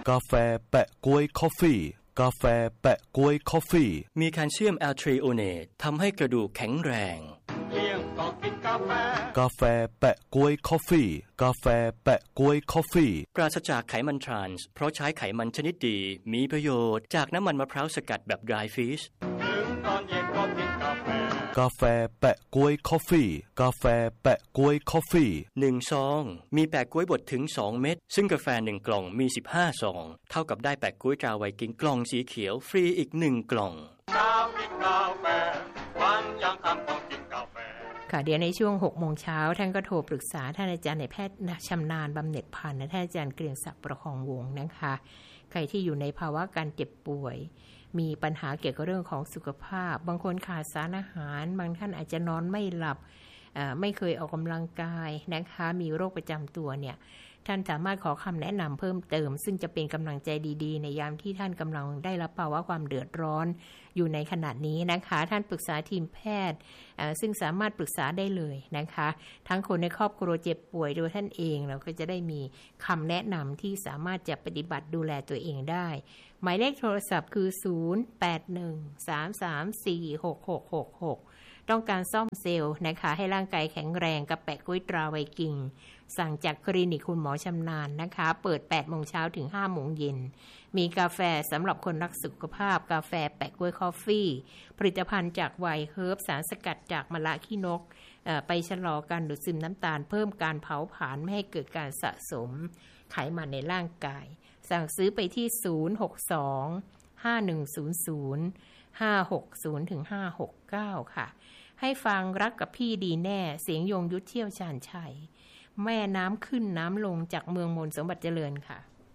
กาแฟแปะก๊วยคอฟฟี่กาแฟแปะก๊วยคอฟฟี่มีแคลเซียมแอลทริโอเนตทำให้กระดูกแข็งแรงเลี้ยงก็กินกาแฟกาแฟแปะก๊วยคอฟฟี่กาแฟแปะก๊วยคอฟฟี่ปราศจากไขมันทรานส์เพราะใช้ไขมันชนิดดีมีประโยชน์จากน้ำมันมะพร้าวสกัดแบบ dry fish ถึงตอนเย็นก็กินกาแฟกาแฟแปะก๊วยคอฟฟี่กาแฟแปะก๊วยคอฟฟี่ 1ซองมีแปะก๊วยบดถึง2เม็ดซึ่งกาแฟ1กล่องมี15ซองเท่ากับได้แปะก๊วยตราไวกิ้งกล่องสีเขียวฟรีอีก1กล่องกินกาแฟวันยังคำต้องกินกาแฟค่ะเดี๋ยวในช่วง 6 โมงเช้าท่านก็โทรปรึกษาท่านอาจารย์นายแพทย์ชำนาญบำเหน็จพันธ์ท่านอาจารย์เกรียงศักดิ์ประคองวงศ์นะคะใครที่อยู่ในภาวะการเจ็บป่วยมีปัญหาเกี่ยวกับเรื่องของสุขภาพบางคนขาดสารอาหารบางท่านอาจจะนอนไม่หลับไม่เคยออกกำลังกายนะคะมีโรคประจำตัวเนี่ยท่านสามารถขอคำแนะนำเพิ่มเติมซึ่งจะเป็นกำลังใจดีๆในยามที่ท่านกำลังได้รับภาวะความเดือดร้อนอยู่ในขณะนี้นะคะท่านปรึกษาทีมแพทย์ซึ่งสามารถปรึกษาได้เลยนะคะทั้งคนในครอบครัวเจ็บป่วยโดยท่านเองเราก็จะได้มีคำแนะนำที่สามารถจะปฏิบัติดูแลตัวเองได้หมายเลขโทรศัพท์คือ0813346666ต้องการซ่อมเซลล์นะคะให้ร่างกายแข็งแรงกับแปะกล้วยตราไวกิ้งสั่งจากคลินิกคุณหมอชำนาญนะคะเปิด 8 โมงเช้าถึง 5 โมงเย็นมีกาแฟสำหรับคนรักสุขภาพกาแฟแปะกล้วยคอฟฟี่ผลิตภัณฑ์จากไวน์เฮิร์บสารสกัดจากมะละขี้นกไปชะลอการดูดซึมน้ำตาลเพิ่มการเผาผลาญไม่ให้เกิดการสะสมไขมันในร่างกายสั่งซื้อไปที่062-510-560-569 ค่ะให้ฟังรักกับพี่ดีแน่เสียงยงยุทธเชี่ยวชาญชัยแม่น้ำขึ้นน้ำลงจากเมืองมนต์สมบัติเจริญค่ะ